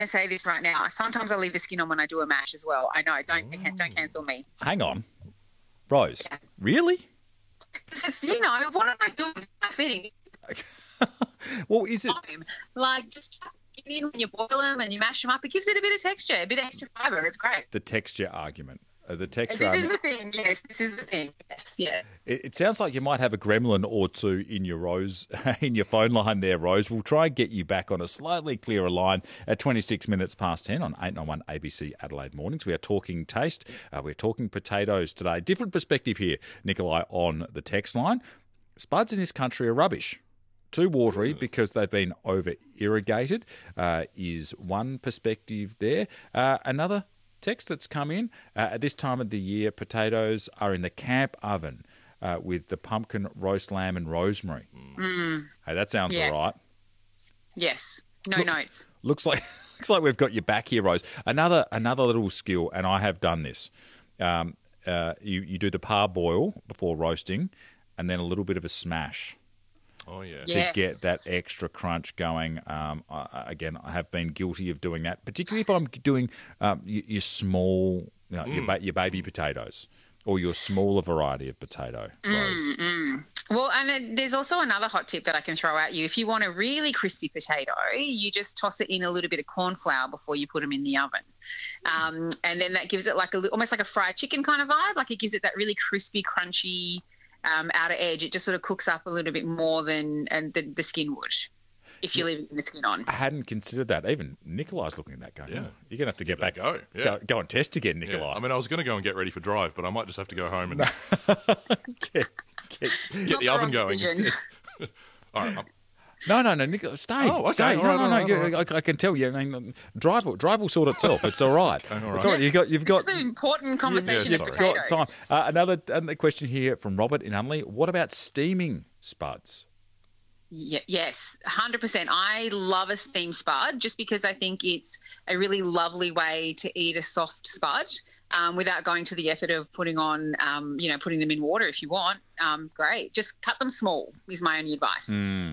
to say this right now. Sometimes I leave the skin on when I do a mash as well. I know. Don't cancel me. Hang on. Rose, Yeah. really? It's, what am I doing with my fitting? Well, is it... Like, just chuck it in when you boil them and you mash them up. It gives it a bit of texture, a bit of extra fibre. It's great. The texture argument. This is the thing, yes. This is the thing, yes. Yeah. It sounds like you might have a gremlin or two in your in your phone line there, Rose. We'll try and get you back on a slightly clearer line at 26 minutes past 10 on 891 ABC Adelaide Mornings. We are talking taste. We're talking potatoes today. Different perspective here, Nikolai, on the text line. Spuds in this country are rubbish. Too watery because they've been over-irrigated is one perspective there. Another text that's come in, at this time of the year, potatoes are in the camp oven with the pumpkin, roast lamb and rosemary. Hey, that sounds all right. Yes. No notes. Looks like we've got your back here, Rose. Another little skill, and I have done this. You do the parboil before roasting and then a little bit of a smash. Oh, yeah. To get that extra crunch going. Again, I have been guilty of doing that, particularly if I'm doing your small, your baby potatoes or your smaller variety of potato. Well, and then there's also another hot tip that I can throw at you. If you want a really crispy potato, you just toss it in a little bit of corn flour before you put them in the oven. And then that gives it like almost like a fried chicken kind of vibe. Like it gives it that really crispy, crunchy outer edge. It just sort of cooks up a little bit more than the skin would if you're leaving the skin on. I hadn't considered that. Even Nikolai's looking at that going, you're going to have to get back. Go and test again, Nikolai. Yeah. I mean, I was going to go and get ready for drive, but I might just have to go home and get the oven going instead. All right. No, Nicola, stay. Oh, okay. Stay. All right. I can tell you. I mean, drive will sort itself. It's all right. Okay, all right. It's all right. You've got. This is an important conversation of potatoes. Got time. Another question here from Robert in Unley. What about steaming spuds? Yes, 100%. I love a steamed spud just because I think it's a really lovely way to eat a soft spud without going to the effort of putting on, putting them in water if you want. Great. Just cut them small is my only advice.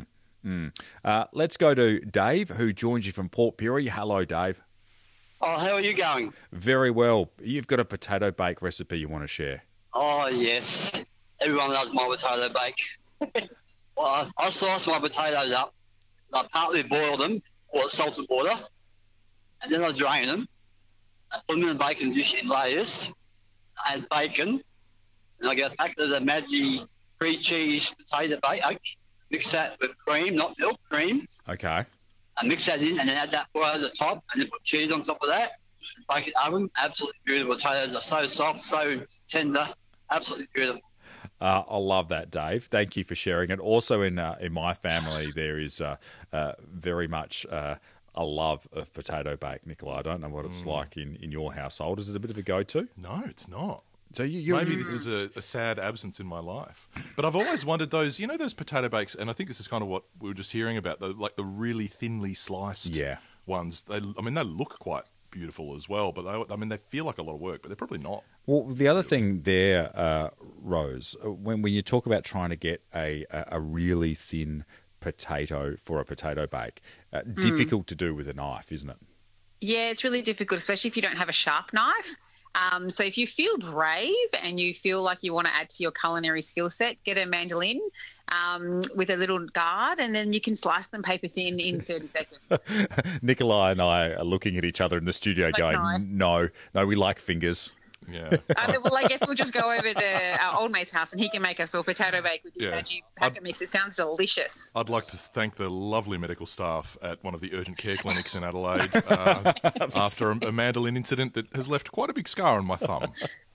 Let's go to Dave, who joins you from Port Pirie. Hello, Dave. Oh, how are you going? Very well. You've got a potato bake recipe you want to share. Oh, yes. Everyone loves my potato bake. Well, I slice my potatoes up. I partly boil them or salted water, and then I drain them. I put them in a baking dish in layers. I add bacon, and I get a packet of the Maggi pre-cheese potato bake. Mix that with cream, not milk, cream. Okay. I mix that in and then add that right over the top and then put cheese on top of that. Bake it oven. Absolutely beautiful. Potatoes are so soft, so tender. Absolutely beautiful. I love that, Dave. Thank you for sharing it. Also, in my family, there is very much a love of potato bake, Nicola. I don't know what it's like in your household. Is it a bit of a go-to? No, it's not. So maybe this is a sad absence in my life. But I've always wondered those potato bakes, and I think this is kind of what we were just hearing about, the really thinly sliced ones. They look quite beautiful as well, but they feel like a lot of work, but they're probably not. Well, the other thing there, Rose, when you talk about trying to get a really thin potato for a potato bake, difficult to do with a knife, isn't it? Yeah, it's really difficult, especially if you don't have a sharp knife. So if you feel brave and you feel like you want to add to your culinary skill set, get a mandolin with a little guard, and then you can slice them paper thin in 30 seconds. Nikolai and I are looking at each other in the studio going, no, we like fingers. Yeah. Well, I guess we'll just go over to our old mate's house and he can make us a potato bake with his Maggi packet mix. It sounds delicious. I'd like to thank the lovely medical staff at one of the urgent care clinics in Adelaide after a mandolin incident that has left quite a big scar on my thumb.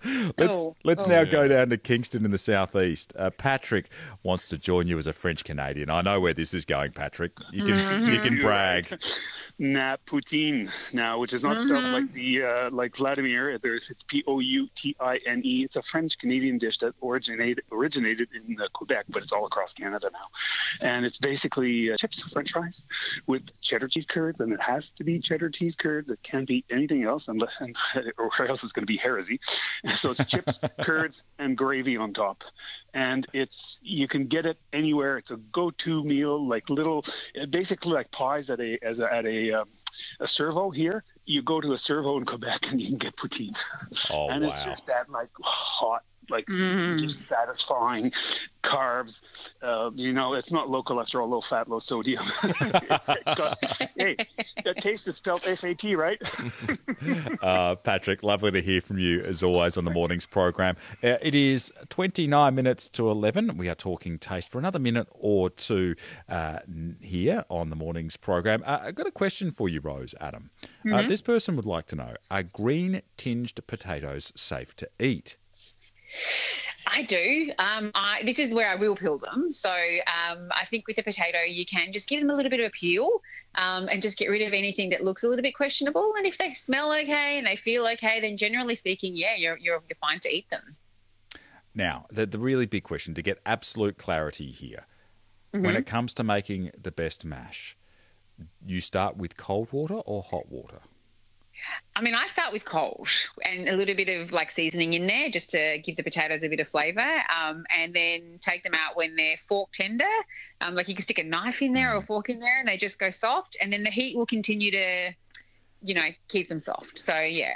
Let's now go down to Kingston in the southeast. Patrick wants to join you as a French Canadian. I know where this is going, Patrick. You can brag. Poutine now, which is not spelled like Vladimir. It's Poutine. It's a French Canadian dish that originated in Quebec, but it's all across Canada now. And it's basically chips, French fries with cheddar cheese curds, and it has to be cheddar cheese curds. It can't be anything else or else it's going to be heresy. So it's chips, curds, and gravy on top. And you can get it anywhere. It's a go-to meal, like basically like pies at a a servo here, you go to a servo in Quebec and you can get poutine. Oh, and wow. It's just that like hot, like just satisfying carbs. It's not low cholesterol, low fat, low sodium. Hey, that taste is spelled FAT, right? Patrick, lovely to hear from you as always on the morning's program. It is 29 minutes to 11. We are talking taste for another minute or two here on the morning's program. I've got a question for you, Rose, Adam. This person would like to know, are green tinged potatoes safe to eat? I do. This is where I will peel them. So I think with a potato, you can just give them a little bit of a peel and just get rid of anything that looks a little bit questionable. And if they smell okay and they feel okay, then generally speaking, yeah, you're fine to eat them. Now, the really big question, to get absolute clarity here, when it comes to making the best mash, you start with cold water or hot water? I mean, I start with cold and a little bit of like seasoning in there just to give the potatoes a bit of flavour, and then take them out when they're fork tender. Like you can stick a knife in there or a fork in there and they just go soft, and then the heat will continue to, keep them soft. So, yeah.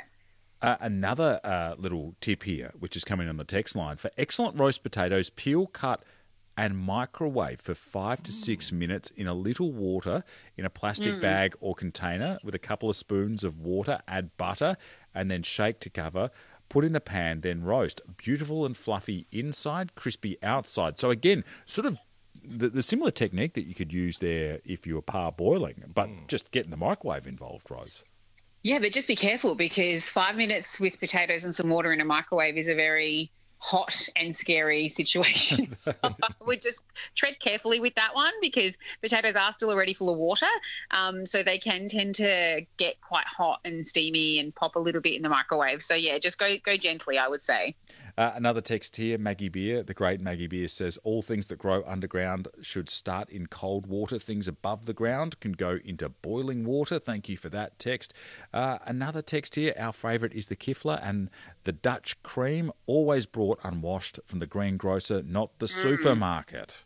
Another little tip here, which is coming on the text line. For excellent roast potatoes, peel, cut and microwave for 5 to 6 minutes in a little water in a plastic bag or container with a couple of spoons of water, add butter, and then shake to cover. Put in the pan, then roast. Beautiful and fluffy inside, crispy outside. So again, sort of the similar technique that you could use there if you were parboiling, but just getting the microwave involved, Rose. Yeah, but just be careful because 5 minutes with potatoes and some water in a microwave is a very hot and scary situation. So I would just tread carefully with that one because potatoes are still already full of water. So they can tend to get quite hot and steamy and pop a little bit in the microwave. So yeah, just go gently, I would say. Another text here, Maggie Beer, the great Maggie Beer says, all things that grow underground should start in cold water. Things above the ground can go into boiling water. Thank you for that text. Another text here, our favourite is the Kifler and the Dutch cream, always brought unwashed from the greengrocer, not the supermarket.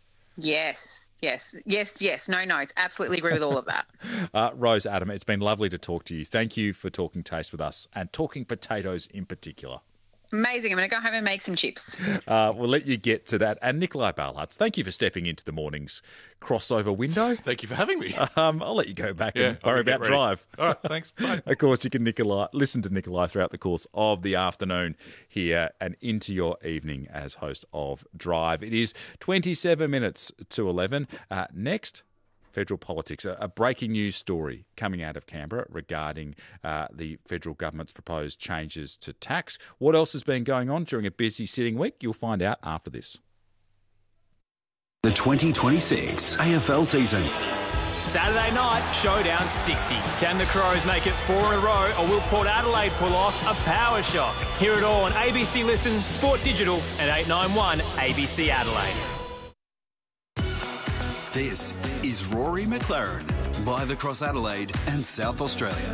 Yes. No notes. Absolutely agree with all of that. Rose, Adam, it's been lovely to talk to you. Thank you for talking taste with us and talking potatoes in particular. Amazing. I'm going to go home and make some chips. We'll let you get to that. And Nikolai Balhartz, thank you for stepping into the morning's crossover window. Thank you for having me. I'll let you go back and worry about drive. All right, thanks. Bye. Of course, you can listen to Nikolai throughout the course of the afternoon here and into your evening as host of Drive. It is 27 minutes to 11. Next, federal politics. A breaking news story coming out of Canberra regarding the federal government's proposed changes to tax. What else has been going on during a busy sitting week? You'll find out after this. The 2026 AFL season. Saturday night, Showdown 60. Can the Crows make it 4 in a row, or will Port Adelaide pull off a power shock? Hear it all on ABC Listen, Sport Digital and 891 ABC Adelaide. This is Rory McLaren, live across Adelaide and South Australia.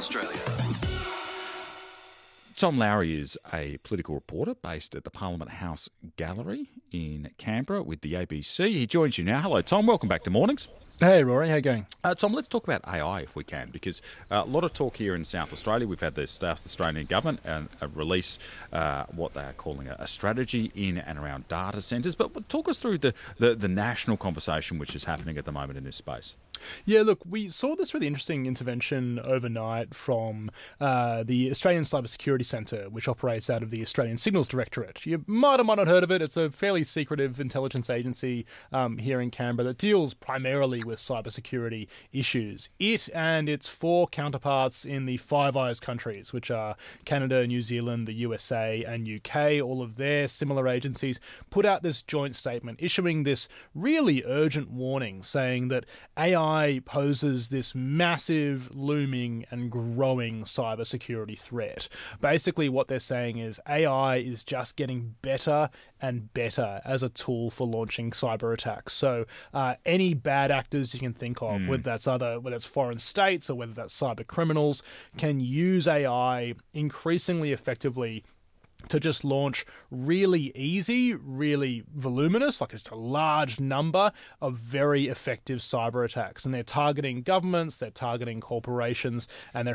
Tom Lowry is a political reporter based at the Parliament House Gallery in Canberra with the ABC. He joins you now. Hello, Tom. Welcome back to Mornings. Hey, Rory. How you going? Tom, let's talk about AI if we can, because a lot of talk here in South Australia. We've had the South Australian government release what they are calling a strategy in and around data centres. But talk us through the national conversation which is happening at the moment in this space. Yeah, look, we saw this really interesting intervention overnight from the Australian Cybersecurity Centre, which operates out of the Australian Signals Directorate. You might or might not heard of it. It's a fairly secretive intelligence agency here in Canberra that deals primarily with cybersecurity issues. It and its 4 counterparts in the Five Eyes countries, which are Canada, New Zealand, the USA and UK, all of their similar agencies, put out this joint statement issuing this really urgent warning saying that AI poses this massive, looming and growing cybersecurity threat. Basically, what they're saying is AI is just getting better and better as a tool for launching cyber attacks. So any bad actors you can think of, whether it's foreign states or whether that's cyber criminals, can use AI increasingly effectively to just launch really easy, really voluminous, like just a large number of very effective cyber attacks. And they're targeting governments, they're targeting corporations, and they're